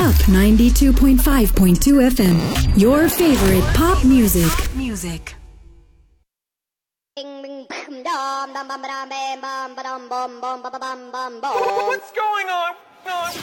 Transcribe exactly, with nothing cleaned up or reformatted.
Up ninety-two point five point two F M. Your favorite pop music. Music. What's going on?